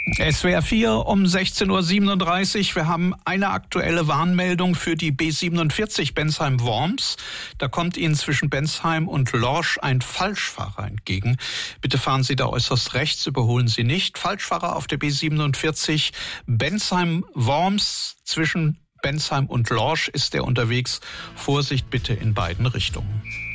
SWR 4 um 16.37 Uhr. Wir haben eine aktuelle Warnmeldung für die B47 Bensheim-Worms. Da kommt Ihnen zwischen Bensheim und Lorsch ein Falschfahrer entgegen. Bitte fahren Sie da äußerst rechts, überholen Sie nicht. Falschfahrer auf der B47 Bensheim-Worms. Zwischen Bensheim und Lorsch ist er unterwegs. Vorsicht bitte in beiden Richtungen.